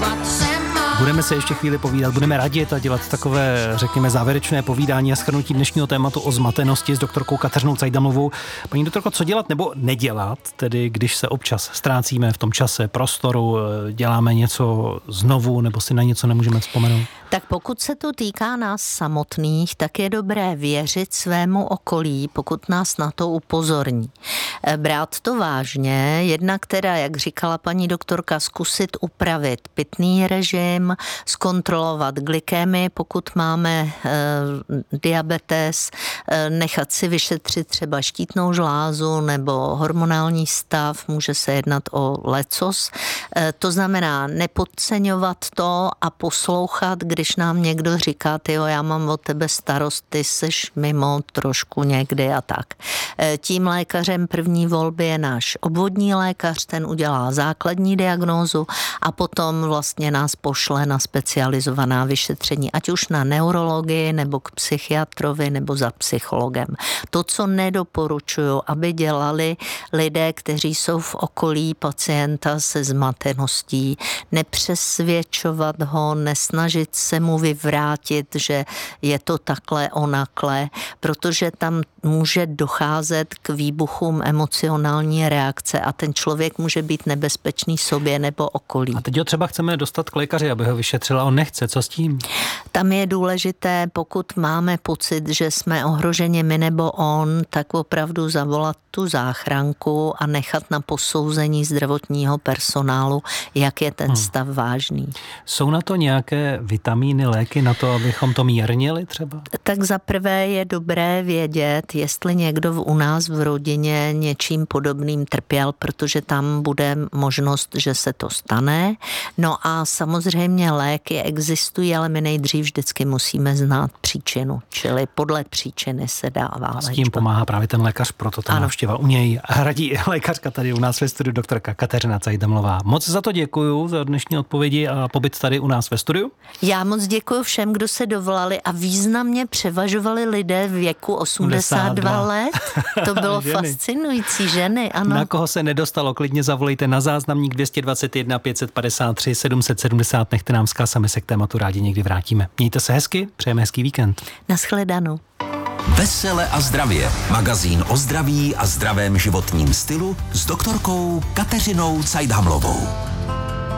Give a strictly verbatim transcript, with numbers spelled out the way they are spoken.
Budeme se ještě chvíli povídat, budeme radit a dělat takové, řekněme, závěrečné povídání a shrnutí dnešního tématu o zmatenosti s doktorkou Kateřinou Cajdamovou. Paní doktorko, co dělat nebo nedělat, tedy když se občas ztrácíme v tom čase, prostoru, děláme něco znovu nebo si na něco nemůžeme vzpomenout? Tak pokud se to týká nás samotných, tak je dobré věřit svému okolí, pokud nás na to upozorní. Brát to vážně, jednak teda, jak říkala paní doktorka, zkusit upravit pitný režim, zkontrolovat glykémii, pokud máme e, diabetes, e, nechat si vyšetřit třeba štítnou žlázu nebo hormonální stav, může se jednat o lecos. E, to znamená nepodceňovat to a poslouchat, když nám někdo říká, tyjo, já mám od tebe starost, ty seš mimo trošku někdy a tak. E, tím lékařem první volby je náš obvodní lékař, ten udělá základní diagnózu a potom vlastně nás pošle na specializovaná vyšetření, ať už na neurologii, nebo k psychiatrovi, nebo za psychologem. To, co nedoporučuju, aby dělali lidé, kteří jsou v okolí pacienta se zmateností, nepřesvědčovat ho, nesnažit se mu vyvrátit, že je to takhle onakle, protože tam může docházet k výbuchům emocionální reakce a ten člověk může být nebezpečný sobě nebo okolí. A teď ho třeba chceme dostat k lékaři, aby ho vyšetřila, on nechce, co s tím? Tam je důležité, pokud máme pocit, že jsme ohroženi my nebo on, tak opravdu zavolat tu záchranku a nechat na posouzení zdravotního personálu, jak je ten hmm. stav vážný. Jsou na to nějaké vitamíny, léky na to, abychom to mírnili třeba? Tak za prvé je dobré vědět, jestli někdo u nás v rodině něčím podobným trpěl, protože tam bude možnost, že se to stane. No a samozřejmě léky existují, ale my nejdřív vždycky musíme znát příčinu, čili podle příčiny se dává léčba. S tím pomáhá právě ten lékař, proto ta návštěva u něj hradí lékařka tady u nás ve studiu, doktorka Kateřina Cajdamová. Moc za to děkuju, za dnešní odpovědi a pobyt tady u nás ve studiu. Já moc děkuju všem, kdo se dovolali a významně převažovali lidé v věku osmdesát dva let. To bylo fascinující, ženy, ano. Na koho se nedostalo, klidně zavolejte na záznamník dvě dvacet jedna pět set padesát tři sedm set sedmdesát, nechte nám vzkaz a my se k tématu rádi někdy vrátíme. Mějte se hezky, přejeme hezký víkend. Nashledanou. Vesele a zdravě. Magazín o zdraví a zdravém životním stylu s doktorkou Kateřinou Cajdamovou.